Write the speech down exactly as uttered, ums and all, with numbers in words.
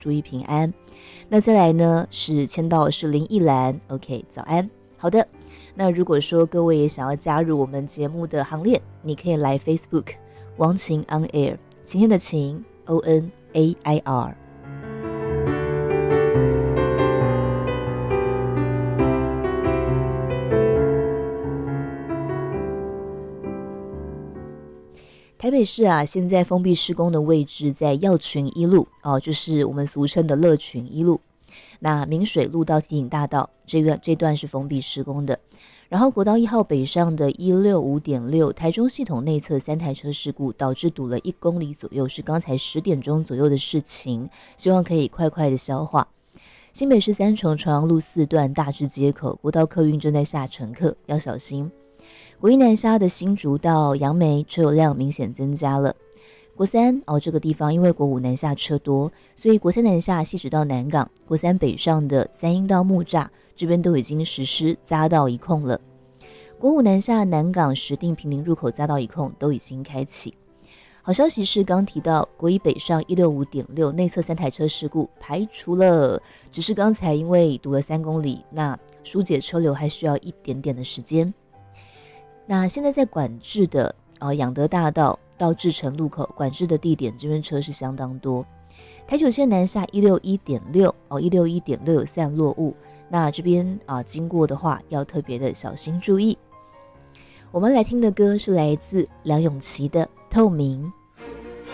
注意平安。那再来呢是签到的是林忆兰 OK 早安。好的，那如果说各位也想要加入我们节目的行列，你可以来 Facebook 王晴 On Air， 晴天的晴 O N A I R。台北市啊，现在封闭施工的位置在药群一路哦，就是我们俗称的乐群一路。那明水路到提顶大道这个这段是封闭施工的。然后国道一号北上的一六五点六台中系统内侧三台车事故，导致堵了一公里左右，是刚才十点钟左右的事情，希望可以快快的消化。新北市三重朝阳路四段大直街口国道客运正在下乘客，要小心。国一南下的新竹到杨梅车流量明显增加了。国三哦，这个地方因为国五南下车多，所以国三南下汐止到南港，国三北上的三鶯到木栅这边都已经实施匝道一控了。国五南下南港石碇坪林入口匝道一控都已经开启。好消息是刚提到国一北上一六五点六内侧三台车事故排除了，只是刚才因为堵了三公里，那疏解车流还需要一点点的时间。那现在在管制的呃养德大道到志成路口管制的地点，这边车是相当多。台九线南下一六一点六哦，一六一点六有散落物，那这边啊、呃、经过的话要特别的小心注意。我们来听的歌是来自梁咏琪的《透明》。